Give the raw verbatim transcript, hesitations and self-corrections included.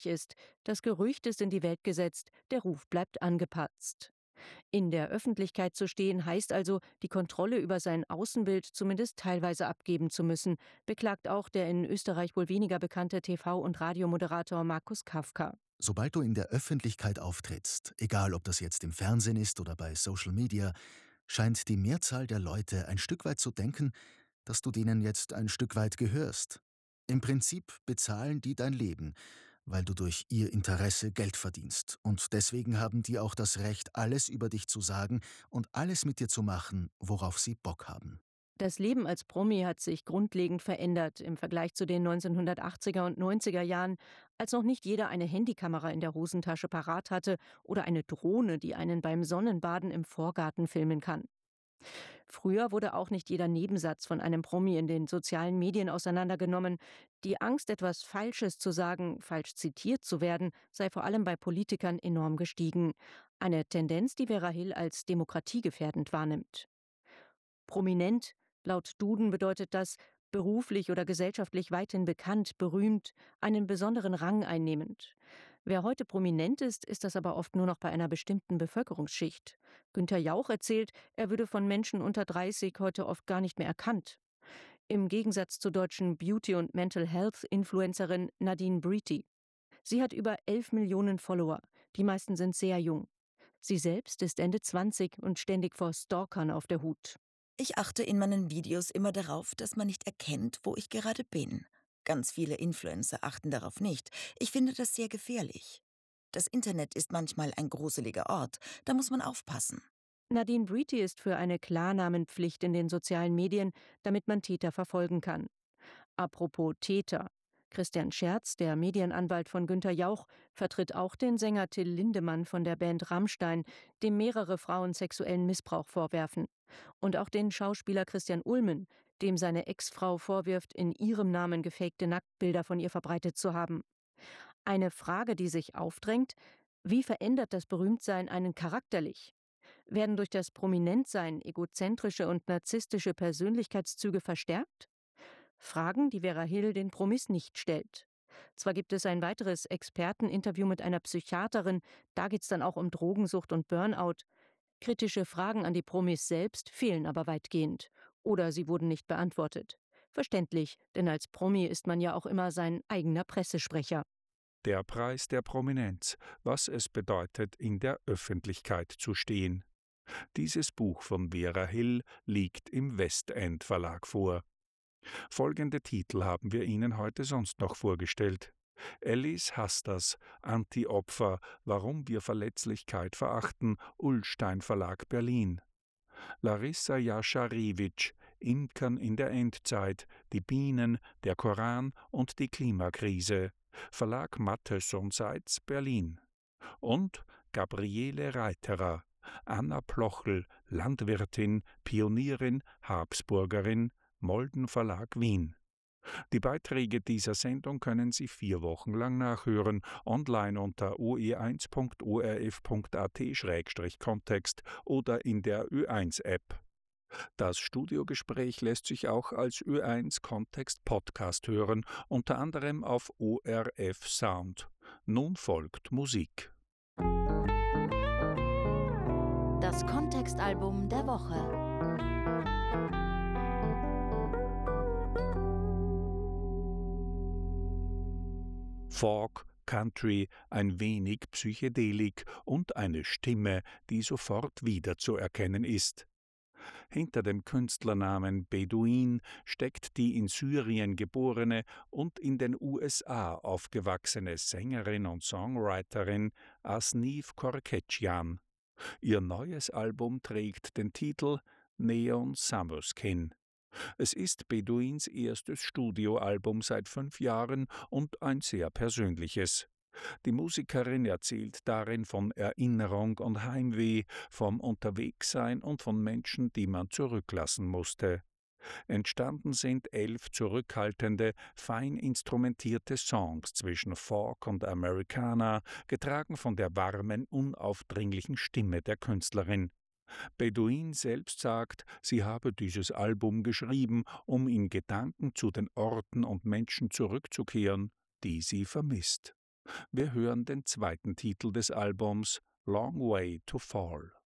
ist. Das Gerücht ist in die Welt gesetzt, der Ruf bleibt angepatzt. In der Öffentlichkeit zu stehen, heißt also, die Kontrolle über sein Außenbild zumindest teilweise abgeben zu müssen, beklagt auch der in Österreich wohl weniger bekannte T V- und Radiomoderator Markus Kafka. Sobald du in der Öffentlichkeit auftrittst, egal ob das jetzt im Fernsehen ist oder bei Social Media, scheint die Mehrzahl der Leute ein Stück weit zu denken, dass du denen jetzt ein Stück weit gehörst. Im Prinzip bezahlen die dein Leben, weil du durch ihr Interesse Geld verdienst. Und deswegen haben die auch das Recht, alles über dich zu sagen und alles mit dir zu machen, worauf sie Bock haben. Das Leben als Promi hat sich grundlegend verändert im Vergleich zu den neunzehnhundertachtziger und neunziger Jahren, als noch nicht jeder eine Handykamera in der Hosentasche parat hatte oder eine Drohne, die einen beim Sonnenbaden im Vorgarten filmen kann. Früher wurde auch nicht jeder Nebensatz von einem Promi in den sozialen Medien auseinandergenommen. Die Angst, etwas Falsches zu sagen, falsch zitiert zu werden, sei vor allem bei Politikern enorm gestiegen. Eine Tendenz, die Vera Hill als demokratiegefährdend wahrnimmt. Prominent, laut Duden bedeutet das beruflich oder gesellschaftlich weithin bekannt, berühmt, einen besonderen Rang einnehmend. Wer heute prominent ist, ist das aber oft nur noch bei einer bestimmten Bevölkerungsschicht. Günther Jauch erzählt, er würde von Menschen unter dreißig heute oft gar nicht mehr erkannt. Im Gegensatz zur deutschen Beauty- und Mental Health-Influencerin Nadine Breety. Sie hat über elf Millionen Follower. Die meisten sind sehr jung. Sie selbst ist Ende zwanzig und ständig vor Stalkern auf der Hut. Ich achte in meinen Videos immer darauf, dass man nicht erkennt, wo ich gerade bin. Ganz viele Influencer achten darauf nicht. Ich finde das sehr gefährlich. Das Internet ist manchmal ein gruseliger Ort, da muss man aufpassen. Nadine Breety ist für eine Klarnamenpflicht in den sozialen Medien, damit man Täter verfolgen kann. Apropos Täter. Christian Scherz, der Medienanwalt von Günther Jauch, vertritt auch den Sänger Till Lindemann von der Band Rammstein, dem mehrere Frauen sexuellen Missbrauch vorwerfen. Und auch den Schauspieler Christian Ulmen, dem seine Ex-Frau vorwirft, in ihrem Namen gefakte Nacktbilder von ihr verbreitet zu haben. Eine Frage, die sich aufdrängt: Wie verändert das Berühmtsein einen charakterlich? Werden durch das Prominentsein egozentrische und narzisstische Persönlichkeitszüge verstärkt? Fragen, die Vera Hill den Promis nicht stellt. Zwar gibt es ein weiteres Experteninterview mit einer Psychiaterin, da geht es dann auch um Drogensucht und Burnout. Kritische Fragen an die Promis selbst fehlen aber weitgehend. Oder sie wurden nicht beantwortet. Verständlich, denn als Promi ist man ja auch immer sein eigener Pressesprecher. Der Preis der Prominenz, was es bedeutet, in der Öffentlichkeit zu stehen. Dieses Buch von Vera Hill liegt im Westend Verlag vor. Folgende Titel haben wir Ihnen heute sonst noch vorgestellt. Alice Hasters, Anti-Opfer, warum wir Verletzlichkeit verachten, Ullstein Verlag Berlin. Larissa Jascharewitsch, Imkern in der Endzeit, die Bienen, der Koran und die Klimakrise, Verlag Mattes und Seitz Berlin. Und Gabriele Reiterer, Anna Plochel, Landwirtin, Pionierin, Habsburgerin, Molden Verlag Wien. Die Beiträge dieser Sendung können Sie vier Wochen lang nachhören, online unter o e eins punkt o r f punkt a t Schrägstrich Kontext oder in der Ö eins App. Das Studiogespräch lässt sich auch als Ö eins Kontext Podcast hören, unter anderem auf O R F Sound. Nun folgt Musik. Das Kontextalbum der Woche. Folk, Country, ein wenig Psychedelik und eine Stimme, die sofort wiederzuerkennen ist. Hinter dem Künstlernamen Beduin steckt die in Syrien geborene und in den U S A aufgewachsene Sängerin und Songwriterin Asnif Korketjian. Ihr neues Album trägt den Titel Neon Summer Skin. Es ist Beduins erstes Studioalbum seit fünf Jahren und ein sehr persönliches. Die Musikerin erzählt darin von Erinnerung und Heimweh, vom Unterwegssein und von Menschen, die man zurücklassen musste. Entstanden sind elf zurückhaltende, fein instrumentierte Songs zwischen Folk und Americana, getragen von der warmen, unaufdringlichen Stimme der Künstlerin. Beduin selbst sagt, sie habe dieses Album geschrieben, um in Gedanken zu den Orten und Menschen zurückzukehren, die sie vermisst. Wir hören den zweiten Titel des Albums Long Way to Fall.